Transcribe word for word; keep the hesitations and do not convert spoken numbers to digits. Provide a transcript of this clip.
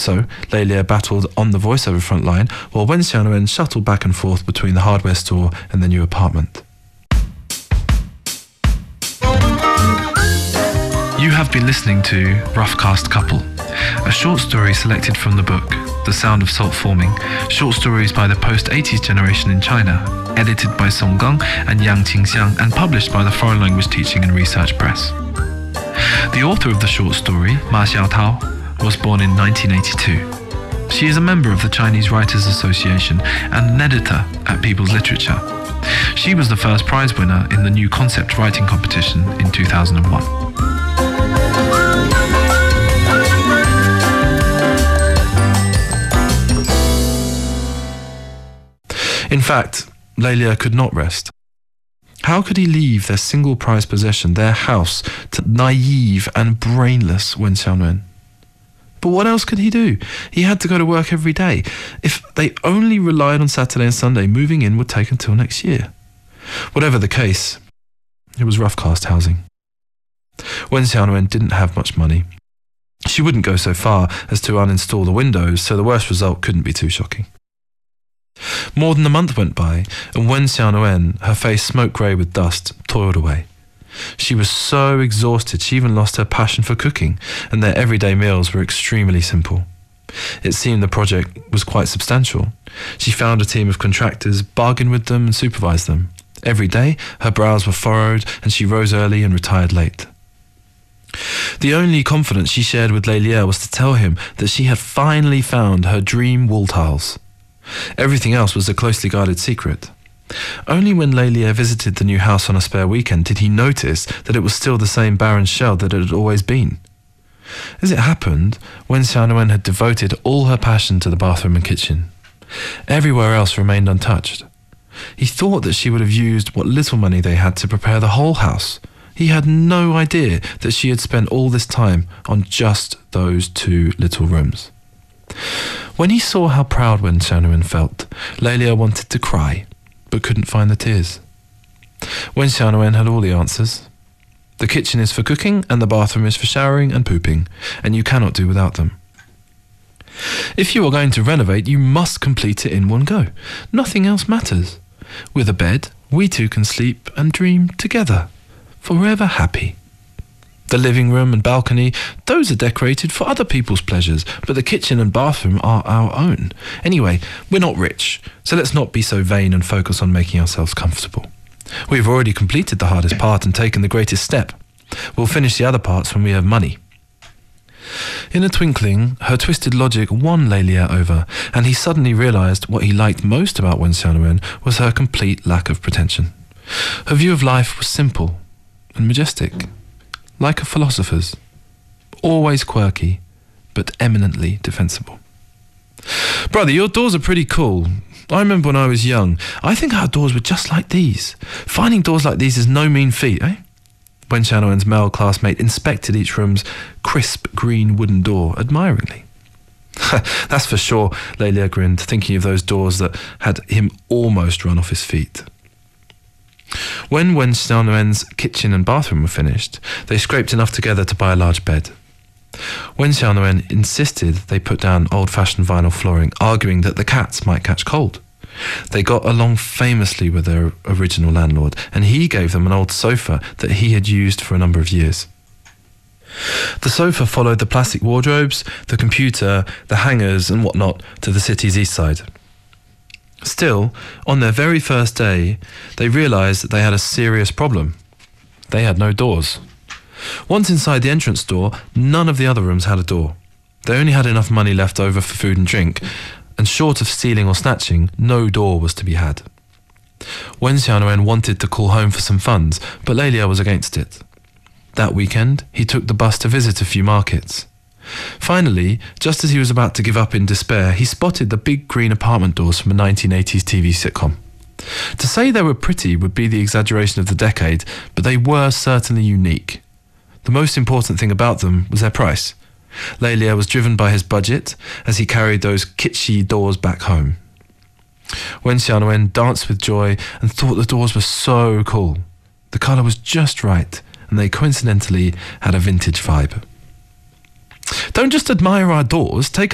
So Lélia battled on the voiceover front line, while Wen Xiaowen shuttled back and forth between the hardware store and the new apartment. You have been listening to Rough Cast Couple, a short story selected from the book The Sound of Salt Forming, short stories by the post-eighties generation in China, edited by Song Gang and Yang Qingxiang and published by the Foreign Language Teaching and Research Press. The author of the short story, Ma Xiaotao, was born in nineteen eighty-two. She is a member of the Chinese Writers Association and an editor at People's Literature. She was the first prize winner in the New Concept Writing Competition in two thousand one. In fact, Lélia could not rest. How could he leave their single prized possession, their house, to naive and brainless Wen Xiaowen? But what else could he do? He had to go to work every day. If they only relied on Saturday and Sunday, moving in would take until next year. Whatever the case, it was rough cast housing. Wen Xiaowen didn't have much money. She wouldn't go so far as to uninstall the windows, so the worst result couldn't be too shocking. More than a month went by, and Wen Xiaowen, her face smoke grey with dust, toiled away. She was so exhausted she even lost her passion for cooking, and their everyday meals were extremely simple. It seemed the project was quite substantial. She found a team of contractors, bargained with them and supervised them. Every day, her brows were furrowed, and she rose early and retired late. The only confidence she shared with Lélia was to tell him that she had finally found her dream wall tiles. Everything else was a closely guarded secret. Only when Lélia visited the new house on a spare weekend did he notice that it was still the same barren shell that it had always been. As it happened, Wen Xiaowen had devoted all her passion to the bathroom and kitchen. Everywhere else remained untouched. He thought that she would have used what little money they had to prepare the whole house. He had no idea that she had spent all this time on just those two little rooms. When he saw how proud Wen Xiaowen felt, Lélia wanted to cry, but couldn't find the tears. Wen Xiaowen had all the answers. The kitchen is for cooking, and the bathroom is for showering and pooping, and you cannot do without them. If you are going to renovate, you must complete it in one go. Nothing else matters. With a bed, we two can sleep and dream together, forever happy. The living room and balcony, those are decorated for other people's pleasures, but the kitchen and bathroom are our own. Anyway, we're not rich, so let's not be so vain and focus on making ourselves comfortable. We've already completed the hardest part and taken the greatest step. We'll finish the other parts when we have money. In a twinkling, her twisted logic won Lélia over, and he suddenly realized what he liked most about Wen Xiaowen was her complete lack of pretension. Her view of life was simple and majestic. Like a philosopher's, always quirky, but eminently defensible. Brother, your doors are pretty cool. I remember when I was young, I think our doors were just like these. Finding doors like these is no mean feat, eh? Wen Xiaowen's male classmate inspected each room's crisp green wooden door admiringly. That's for sure, Lélia grinned, thinking of those doors that had him almost run off his feet. When Wen Xiaowen's kitchen and bathroom were finished, they scraped enough together to buy a large bed. Wen Xiaowen insisted they put down old-fashioned vinyl flooring, arguing that the cats might catch cold. They got along famously with their original landlord, and he gave them an old sofa that he had used for a number of years. The sofa followed the plastic wardrobes, the computer, the hangers and whatnot to the city's east side. Still, on their very first day, they realized that they had a serious problem. They had no doors. Once inside the entrance door, none of the other rooms had a door. They only had enough money left over for food and drink, and short of stealing or snatching, no door was to be had. Wen Xiaowen wanted to call home for some funds, but Lélia was against it. That weekend, he took the bus to visit a few markets. Finally, just as he was about to give up in despair, he spotted the big green apartment doors from a nineteen eighties T V sitcom. To say they were pretty would be the exaggeration of the decade, but they were certainly unique. The most important thing about them was their price. Lélia was driven by his budget as he carried those kitschy doors back home. Wen Xiaowen danced with joy and thought the doors were so cool. The colour was just right, and they coincidentally had a vintage vibe. Don't just admire our doors, take